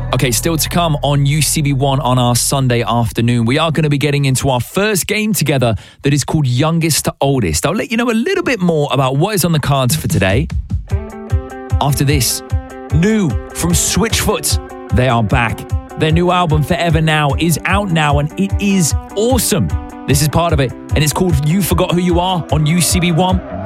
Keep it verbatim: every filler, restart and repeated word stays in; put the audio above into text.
Okay, still to come on U C B one on our Sunday afternoon. We are going to be getting into our first game together that is called Youngest to Oldest. I'll let you know a little bit more about what is on the cards for today. After this, new from Switchfoot. They are back. Their new album, Forever Now, is out now and it is awesome. This is part of it, and it's called You Forgot Who You Are on U C B one.